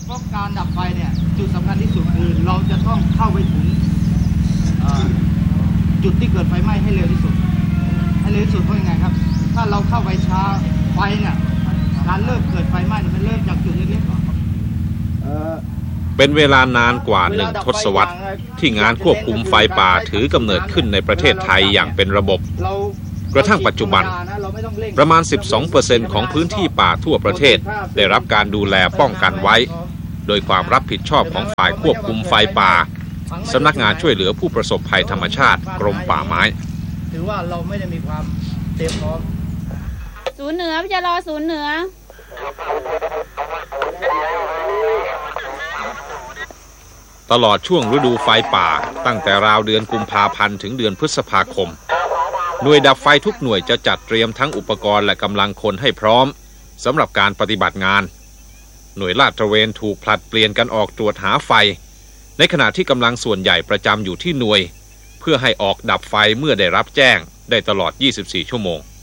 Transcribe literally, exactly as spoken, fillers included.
เพราะการดับไฟเนี่ยจุดสำคัญที่สุดคือเราจะต้องเข้าไปถึงจุดที่เกิดไฟไหม้ให้เร็วที่สุดให้เร็วที่สุดเพราะยังไงครับถ้าเราเข้าไปช้าไฟเนี่ยการเริ่มเกิดไฟไหม้มันเริ่มจากจุดเล็กๆก่อนเป็นเวลานานกว่าหนึ่งทศวรรษที่งานควบคุมไฟป่าถือกำเนิดขึ้นในประเทศไทยอย่างเป็นระบบกระทั่งปัจจุบันประมาณ สิบสองเปอร์เซ็นต์ ของพื้นที่ป่าทั่วประเทศได้รับการดูแลป้องกันไว้โดยความรับผิดชอบของฝ่ายควบคุมไฟป่าสำนักงานช่วยเหลือผู้ประสบภัยธรรมชาติกรมป่าไม้ถือว่าเราไม่ได้มีความเตรียมพร้อมศูนย์เหนือพี่จะรอศูนย์เหนือตลอดช่วงฤดูไฟป่าตั้งแต่ราวเดือนกุมภาพันธ์ถึงเดือนพฤษภาคมหน่วยดับไฟทุกหน่วยจะจัดเตรียมทั้งอุปกรณ์และกำลังคนให้พร้อมสำหรับการปฏิบัติงานหน่วยลาดตระเวนถูกผลัดเปลี่ยนกันออกตรวจหาไฟในขณะที่กำลังส่วนใหญ่ประจำอยู่ที่หน่วยเพื่อให้ออกดับไฟเมื่อได้รับแจ้งได้ตลอดยี่สิบสี่ชั่วโมง